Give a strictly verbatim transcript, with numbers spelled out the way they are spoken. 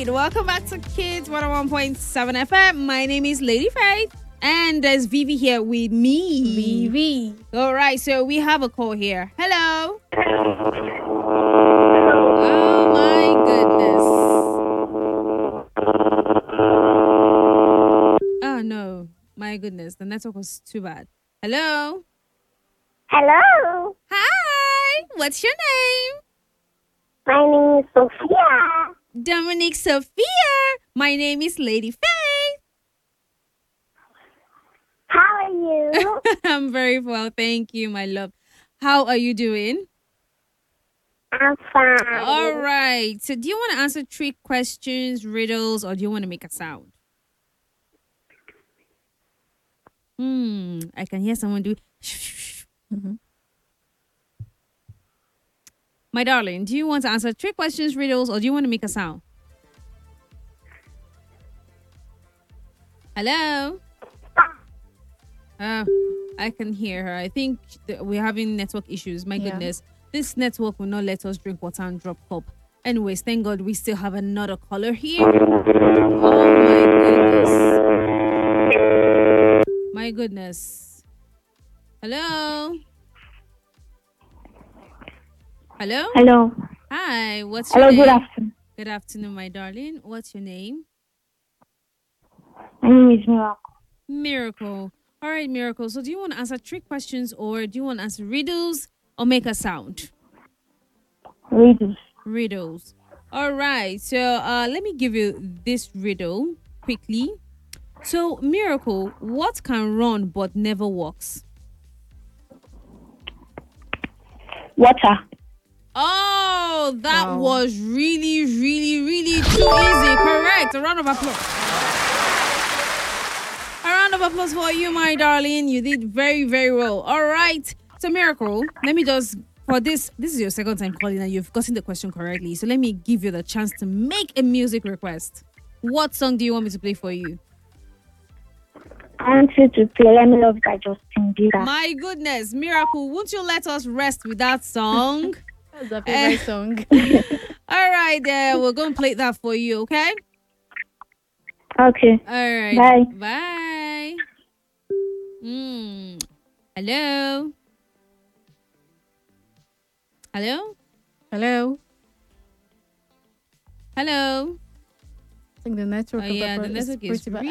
right, welcome back to Kids one oh one point seven F M. My name is Lady Faith, and there's Vivi here with me. Vivi. All right, so we have a call here. Hello. Oh my goodness. Oh no, my goodness, the network was too bad. Hello. Hello, Hi. What's your name? my name is Sophia. Dominic Sophia. My name is Lady Faith. How are you? I'm very well, thank you, my love. How are you doing? I'm fine. All right. So, do you want to answer trick questions, riddles, or do you want to make a sound? Hmm. I can hear someone do. Mhm. My darling, do you want to answer trick questions, riddles, or do you want to make a sound? Hello. Uh, I can hear her. I think th- we're having network issues. My Yeah. goodness. This network will not let us drink water and drop cup. Anyways, thank God we still have another caller here. Oh my goodness. My goodness. Hello. Hello. Hello. Hi. What's your Hello, name? good afternoon. Good afternoon, my darling. What's your name? My name is Miracle. Miracle. All right, Miracle. So do you want to answer trick questions or do you want to answer riddles or make a sound? Riddles. Riddles. All right. So uh, let me give you this riddle quickly. So, Miracle, what can run but never walks? Water. Oh, that Wow. was really, really, really too easy. Correct. A round of applause. A round of applause for you, my darling. You did very, very well. All right. So, Miracle, let me just, for this, this is your second time calling and you've gotten the question correctly. So, let me give you the chance to make a music request. What song do you want me to play for you? I want you to play Let Me Love by Justin Bieber. My goodness, Miracle, won't you let us rest with that song? That's a favorite song. All right, uh, we're going to play that for you, okay? Okay. All right. Bye. Bye. Mm. Hello? Hello? Hello. Hello? I think the network Oh, of yeah, the the pro- is network is pretty bad.